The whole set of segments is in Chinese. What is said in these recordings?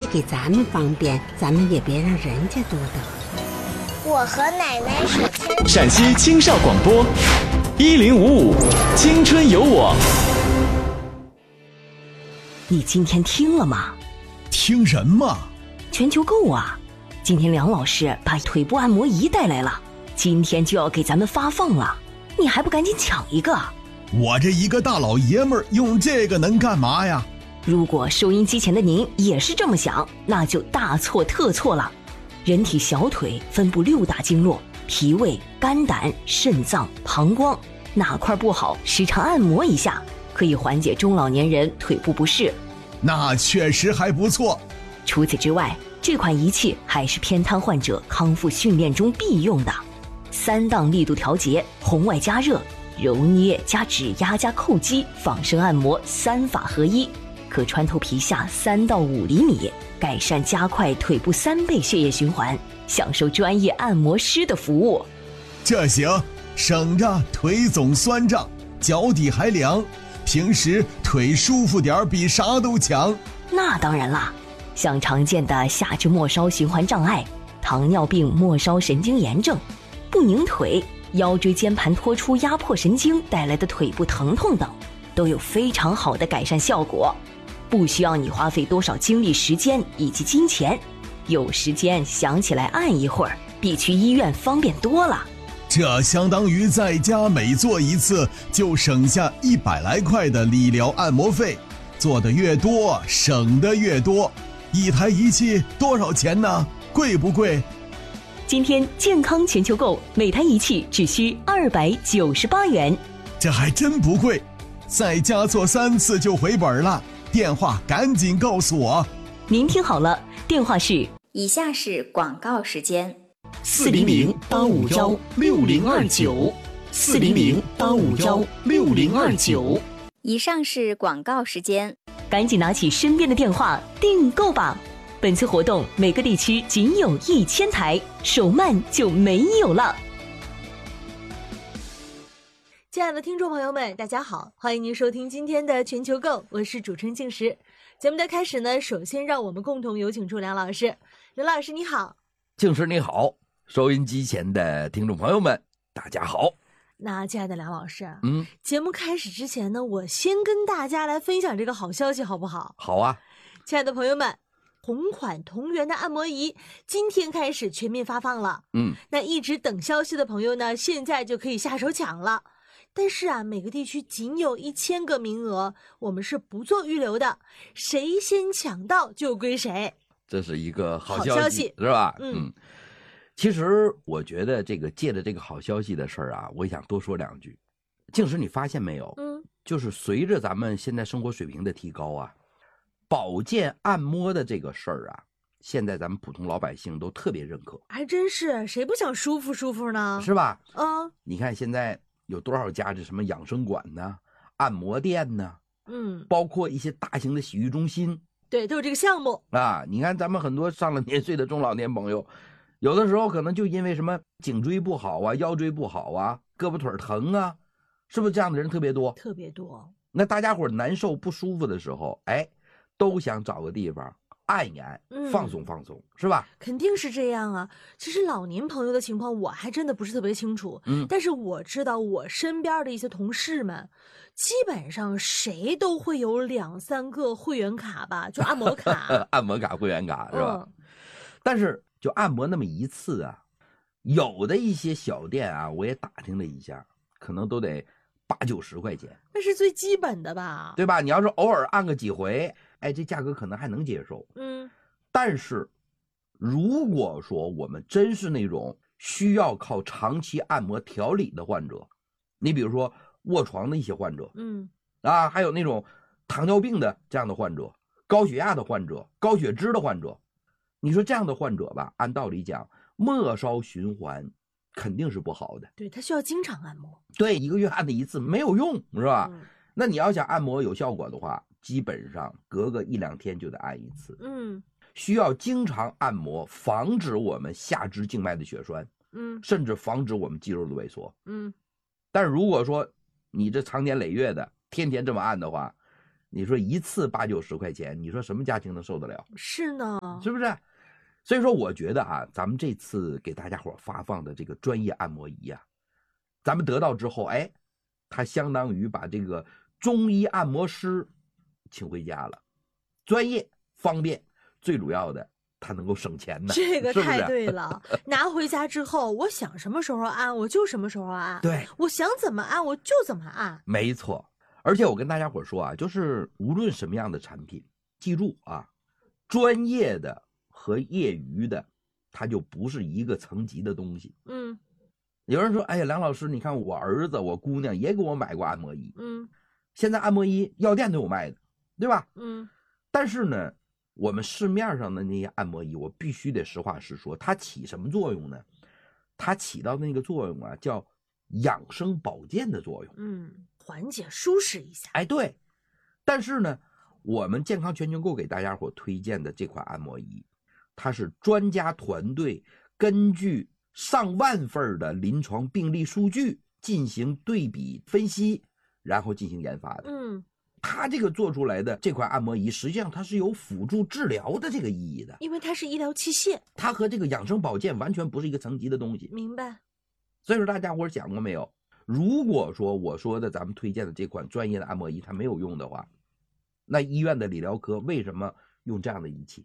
给咱们方便，咱们也别让人家多得。 我和奶奶手牵手。 陕西青少广播1055青春有我。 你今天听了吗？ 听什么？ 全球购啊！今天梁老师把腿部按摩仪带来了，今天就要给咱们发放了，你还不赶紧抢一个？ 我这一个大老爷们儿用这个能干嘛呀？ 如果收音机前的您也是这么想，那就大错特错了。人体小腿分布6大经络，脾胃、肝胆、肾脏、膀胱，哪块不好，时常按摩一下，可以缓解中老年人腿部不适。 那确实还不错。 除此之外，这款仪器还是偏瘫患者康复训练中必用的，3档力度调节、红外加热、揉捏加指压加叩击、仿生按摩3法合一，可穿透皮下3到5厘米，改善加快腿部3倍血液循环，享受专业按摩师的服务。 这行，省着腿总酸胀，脚底还凉，平时腿舒服点比啥都强。 那当然啦，像常见的下肢末梢循环障碍、糖尿病末梢神经炎症、不拧腿、腰椎间盘突出压迫神经带来的腿部疼痛等，都有非常好的改善效果，不需要你花费多少精力、时间以及金钱，有时间想起来按一会儿，比去医院方便多了。 这相当于在家每做一次就省下100来块的理疗按摩费，做得越多省得越多。一台仪器多少钱呢？贵不贵？ 今天健康全球购，每台仪器只需298元， 这还真不贵，在家做3次就回本了。电话赶紧告诉我。 您听好了，电话是以下是广告时间 400-851-6029 400-851-6029。 以上是广告时间， 赶紧拿起身边的电话订购吧。本次活动每个地区仅有1000台，手慢就没有了。 亲爱的听众朋友们，大家好，欢迎您收听今天的全球购，我是主持人静时。节目的开始呢，首先让我们共同有请出梁老师。梁老师你好。 静时你好，收音机前的听众朋友们大家好。 那亲爱的梁老师，节目开始之前呢，我先跟大家来分享这个好消息好不好？ 好啊。 亲爱的朋友们，同款同源的按摩仪今天开始全面发放了。那一直等消息的朋友呢，现在就可以下手抢了。但是啊，每个地区仅有1000个名额，我们是不做预留的，谁先抢到就归谁。 这是一个好消息是吧？其实我觉得借着这个好消息的事儿啊，我想多说2句。静时你发现没有？就是随着咱们现在生活水平的提高啊，保健按摩的这个事儿啊，现在咱们普通老百姓都特别认可。 还真是，谁不想舒服舒服呢？ 是吧？你看现在有多少家这什么养生馆呢、按摩店呢？包括一些大型的洗浴中心， 对，都有这个项目啊。你看咱们很多上了年岁的中老年朋友，有的时候可能就因为什么颈椎不好啊、腰椎不好啊、胳膊腿疼啊，是不是这样的人特别多？ 特别多。 那大家伙难受不舒服的时候，都想找个地方按一按，放松放松，是吧？ 肯定是这样啊。其实老年朋友的情况我还真的不是特别清楚，但是我知道我身边的一些同事们，基本上谁都会有2、3个会员卡吧，就按摩卡。 按摩卡、会员卡是吧？但是就按摩那么一次啊，有的一些小店啊，我也打听了一下，可能都得80、90块钱。 那是最基本的吧？ 对吧？你要是偶尔按个几回，这价格可能还能接受。但是如果说我们真是那种需要靠长期按摩调理的患者，你比如说卧床的一些患者，还有那种糖尿病的这样的患者、高血压的患者、高血脂的患者，你说这样的患者吧，按道理讲，末梢循环肯定是不好的。 对，他需要经常按摩。 对，1个月按的一次没有用，是吧？那你要想按摩有效果的话，基本上隔个1、2天就得按一次。需要经常按摩，防止我们下肢静脉的血栓，甚至防止我们肌肉的萎缩。但是如果说你这长年累月的天天这么按的话， 你说一次8、90块钱，你说什么家庭能受得了？ 是呢， 是不是？所以说我觉得啊，咱们这次给大家伙发放的这个专业按摩仪啊，咱们得到之后，哎，它相当于把这个中医按摩师请回家了，专业方便，最主要的它能够省钱呢。 这个太对了，拿回家之后，我想什么时候按我就什么时候按， 对， 我想怎么按我就怎么按， 没错。而且我跟大家伙说啊，就是无论什么样的产品，记住啊，专业的和业余的，它就不是一个层级的东西。有人说，哎呀，梁老师，你看我儿子、我姑娘也给我买过按摩仪，现在按摩仪药店都有卖的，对吧？但是呢，我们市面上的那些按摩仪，我必须得实话实说，它起什么作用呢？它起到那个作用啊，叫养生保健的作用。 缓解舒适一下。 哎，对。但是呢，我们健康全球购给大家伙推荐的这款按摩仪，它是专家团队根据上万份的临床病例数据进行对比分析，然后进行研发的。它这个做出来的这款按摩仪，实际上它是有辅助治疗的这个意义的， 因为它是医疗器械， 它和这个养生保健完全不是一个层级的东西。 明白。 所以说大家伙想过没有，如果说我说的咱们推荐的这款专业的按摩仪它没有用的话，那医院的理疗科为什么用这样的仪器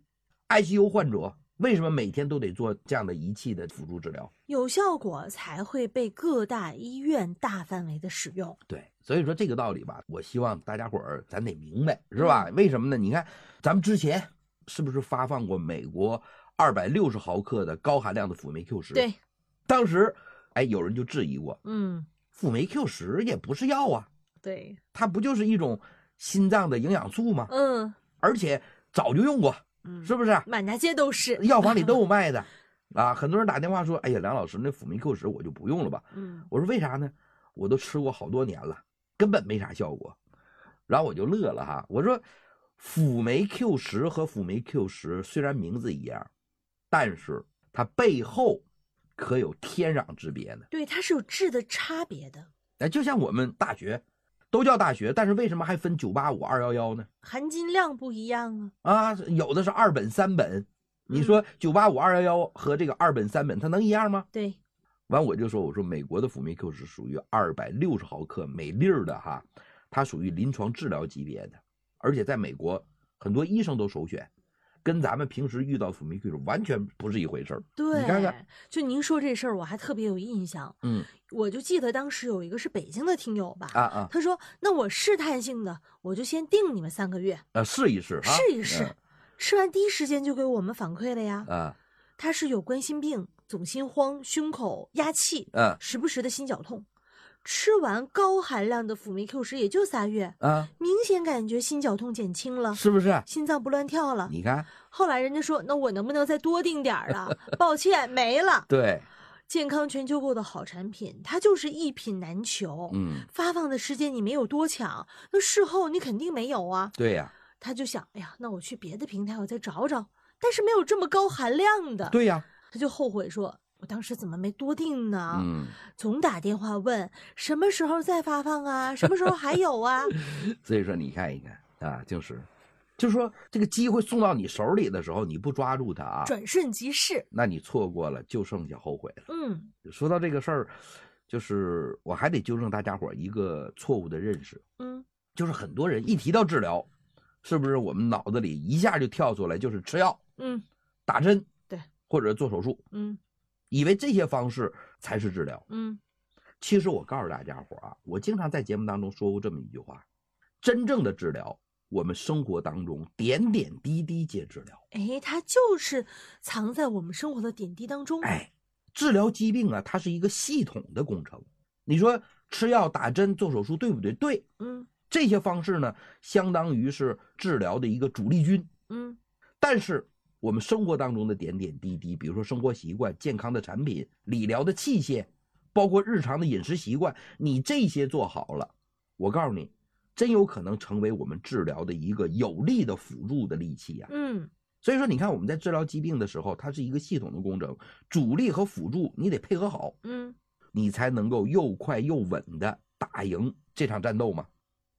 ？ICU 患者为什么每天都得做这样的仪器的辅助治疗？ 有效果才会被各大医院大范围的使用。 对，所以说这个道理吧，我希望大家伙儿咱得明白，是吧？为什么呢？你看咱们之前是不是发放过美国260毫克的高含量的辅酶 Q10？ 对， 当时哎有人就质疑过，辅酶 Q10也不是药啊， 对， 它不就是一种心脏的营养素吗？而且早就用过。是不是满大街都是， 药房里都有卖的啊？很多人打电话说，哎呀，梁老师，那辅酶 Q10我就不用了吧。我说为啥呢？我都吃过好多年了，根本没啥效果。然后我就乐了哈，我说辅酶 Q10和辅酶 Q10虽然名字一样，但是它背后可有天壤之别呢。 对，它是有质的差别的。 哎，就像我们大学都叫大学，但是为什么还分985、211呢？ 含金量不一样啊！ 有的是2本、3本，你说985、211和这个2本、3本，它能一样吗？ 对。 完我就说，我说美国的辅酶 Q 是属于260毫克每粒的哈，它属于临床治疗级别的，而且在美国很多医生都首选。跟咱们平时遇到辅酶 Q 完全不是一回事儿。 对， 你看看， 就您说这事儿，我还特别有印象。我就记得当时有一个是北京的听友吧，他说：“那我试探性的，我就先订你们3个月， 试一试， 试一试。吃完第一时间就给我们反馈了呀。他是有冠心病、总心慌、胸口压气，时不时的心绞痛。吃完高含量的辅酶 Q10也就3月明显感觉心绞痛减轻了， 是不是？ 心脏不乱跳了。 你看， 后来人家说，那我能不能再多订点啊？抱歉，没了。 对， 健康全球购的好产品，它就是一品难求。发放的时间你没有多抢，那事后你肯定没有啊。 对呀， 他就想，哎呀，那我去别的平台我再找找，但是没有这么高含量的。 对呀， 他就后悔说，我当时怎么没多订呢？总打电话问什么时候再发放啊，什么时候还有啊。 所以说你看一看啊，就是说这个机会送到你手里的时候，你不抓住它啊， 转瞬即逝， 那你错过了就剩下后悔了。说到这个事儿，就是我还得纠正大家伙一个错误的认识。就是很多人一提到治疗，是不是我们脑子里一下就跳出来就是吃药，打针， 对， 或者做手术，以为这些方式才是治疗。其实我告诉大家伙啊，我经常在节目当中说过这么一句话：真正的治疗，我们生活当中点点滴滴皆治疗。 它就是藏在我们生活的点滴当中。 治疗疾病啊，它是一个系统的工程。你说吃药、打针、做手术，对不对？对。这些方式呢，相当于是治疗的一个主力军。但是我们生活当中的点点滴滴，比如说生活习惯、健康的产品、理疗的器械，包括日常的饮食习惯，你这些做好了，我告诉你，真有可能成为我们治疗的一个有力的辅助的利器啊。所以说你看我们在治疗疾病的时候，它是一个系统的工程，主力和辅助你得配合好，你才能够又快又稳的打赢这场战斗嘛。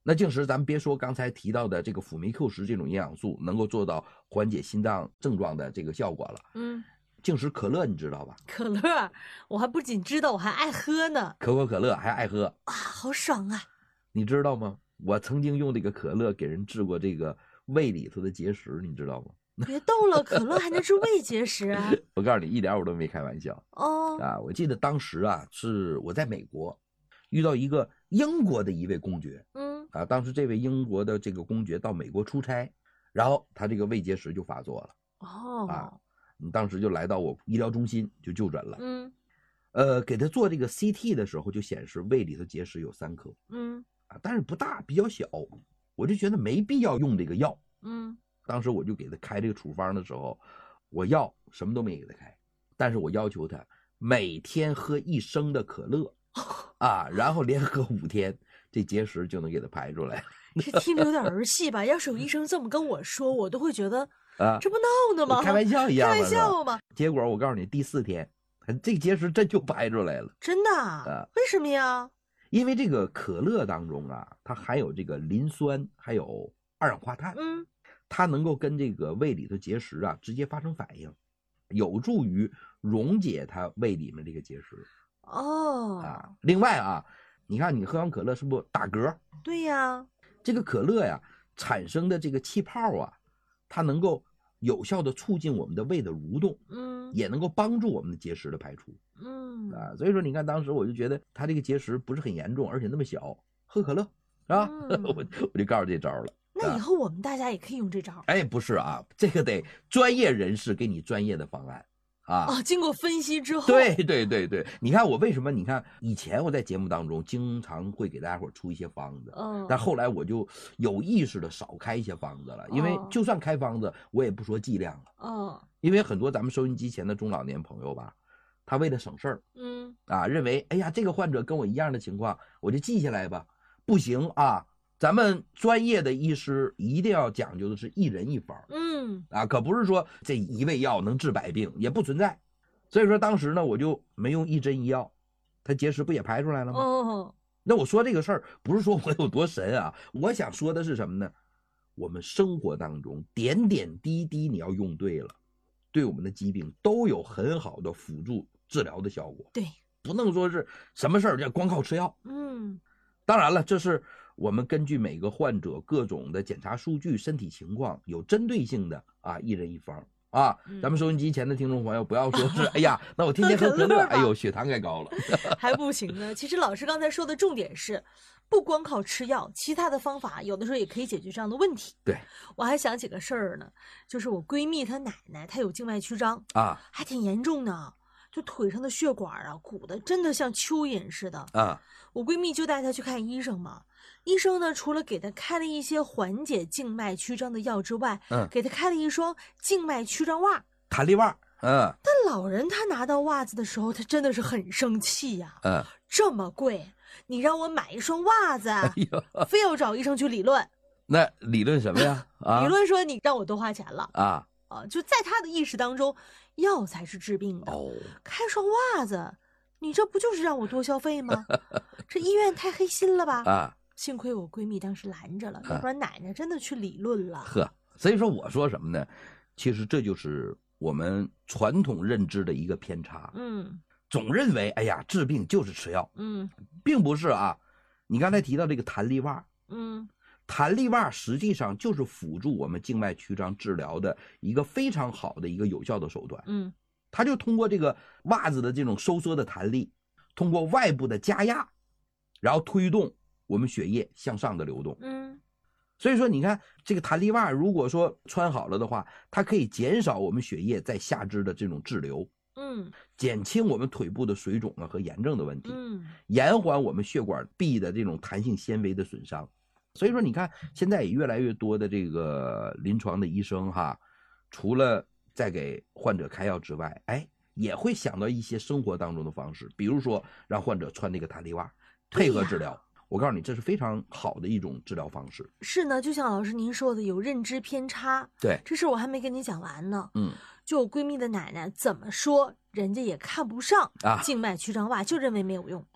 那净食咱们别说刚才提到的这个辅酶 Q10这种营养素能够做到缓解心脏症状的这个效果了。净食可乐你知道吧？ 可乐，我还不仅知道，我还爱喝呢。 可口可乐还爱喝啊，好爽啊！ 你知道吗？我曾经用这个可乐给人治过这个胃里头的结石，你知道吗？ 别逗了，可乐还能治胃结石啊？ 我告诉你，一点我都没开玩笑。我记得当时啊，是我在美国遇到一个英国的一位公爵。当时这位英国的这个公爵到美国出差，然后他这个胃结石就发作了。当时就来到我医疗中心就就诊了。给他做这个 CT 的时候就显示胃里头结石有3颗。但是不大，比较小，我就觉得没必要用这个药。当时我就给他开这个处方的时候，我药什么都没给他开，但是我要求他每天喝1升的可乐然后连喝5天，这结石就能给他排出来。 这听着有点儿戏吧？要是有医生这么跟我说，我都会觉得这不闹呢吗？ 开玩笑一样， 开玩笑吗？ 结果我告诉你，第4天，这结石真就排出来了。 真的？为什么呀？ 因为这个可乐当中它含有这个磷酸，还有二氧化碳。它能够跟这个胃里头结石直接发生反应，有助于溶解它胃里面这个结石。另外你看你喝完可乐是不是打嗝？ 对呀。 这个可乐产生的这个气泡它能够有效的促进我们的胃的蠕动，也能够帮助我们的结石的排出。所以说你看当时我就觉得它这个结石不是很严重，而且那么小，喝可乐是吧？我就告诉这招了。 那以后我们大家也可以用这招。 不是这个得专业人士给你专业的方案经过分析之后。 对，你看我为什么？你看以前我在节目当中经常会给大家伙出一些方子，但后来我就有意识的少开一些方子了，因为就算开方子，我也不说剂量了。因为很多咱们收音机前的中老年朋友吧，他为了省事儿，认为哎呀这个患者跟我一样的情况，我就记下来吧，不行咱们专业的医师一定要讲究的是一人一方。可不是说这一味药能治百病，也不存在。所以说当时呢，我就没用一针一药，它结石不也排出来了吗？那我说这个事儿不是说我有多神我想说的是什么呢？我们生活当中点点滴滴你要用对了，对我们的疾病都有很好的辅助治疗的效果。 对， 不能说是什么事儿就光靠吃药。当然了，这是我们根据每个患者各种的检查数据、身体情况，有针对性的一人一方咱们收音机前的听众朋友不要说是哎呀，那我天天喝可乐，哎呦，血糖该高了， 还不行呢。其实老师刚才说的重点是，不光靠吃药，其他的方法有的时候也可以解决这样的问题。 对， 我还想起个事儿呢，就是我闺蜜她奶奶，她有静脉曲张还挺严重的。就腿上的血管鼓得真的像蚯蚓似的我闺蜜就带她去看医生嘛。医生呢，除了给她开了一些缓解静脉曲张的药之外，给她开了一双静脉曲张袜， 弹力袜。 但老人他拿到袜子的时候，他真的是很生气呀。这么贵，你让我买一双袜子，非要找医生去理论。 那理论什么呀？ 理论说你让我多花钱了就在他的意识当中，药才是治病的。开双袜子，你这不就是让我多消费吗？这医院太黑心了吧？幸亏我闺蜜当时拦着了，要不然奶奶真的去理论了。 所以说我说什么呢？其实这就是我们传统认知的一个偏差。总认为哎呀治病就是吃药。并不是你刚才提到这个弹力袜，弹力袜实际上就是辅助我们静脉曲张治疗的一个非常好的一个有效的手段。它就通过这个袜子的这种收缩的弹力，通过外部的加压，然后推动我们血液向上的流动。所以说你看这个弹力袜如果说穿好了的话，它可以减少我们血液在下肢的这种滞留，减轻我们腿部的水肿和炎症的问题，延缓我们血管壁的这种弹性纤维的损伤。所以说你看现在也越来越多的这个临床的医生除了在给患者开药之外，也会想到一些生活当中的方式，比如说让患者穿这个弹力袜配合治疗。我告诉你，这是非常好的一种治疗方式。 是呢，就像老师您说的，有认知偏差。 对， 这事我还没跟你讲完呢。就我闺蜜的奶奶怎么说，人家也看不上静脉曲张袜，就认为没有用。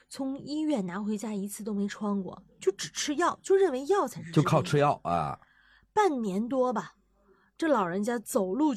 从医院拿回家一次都没穿过，就只吃药，就认为药才是就靠吃药啊。 半年多吧，这老人家走路